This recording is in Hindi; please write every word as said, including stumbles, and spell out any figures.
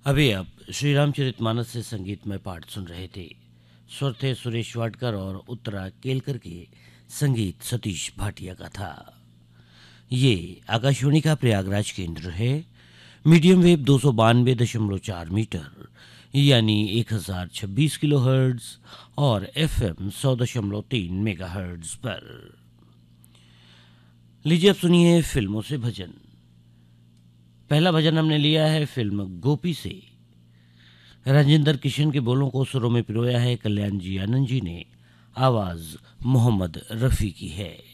अभी आप श्री रामचरितमानस से संगीतमय पाठ सुन रहे थे। स्वर थे सुरेश वाडकर और उत्तरा केलकर के, संगीत सतीश भाटिया का था। ये आकाशवाणी का प्रयागराज केंद्र है। मीडियम वेव दो सौ बानवे दशमलव चार मीटर यानी एक हजार छब्बीस किलो हर्ट्ज और एफ एम सौ दशमलव तीन मेगा हर्ट्ज पर। लीजिए अब सुनिए फिल्मों से भजन। पहला भजन हमने लिया है फिल्म गोपी से। राजेंद्र किशन के बोलों को सुरों में पिरोया है कल्याण जी आनंद जी ने। आवाज मोहम्मद रफ़ी की है।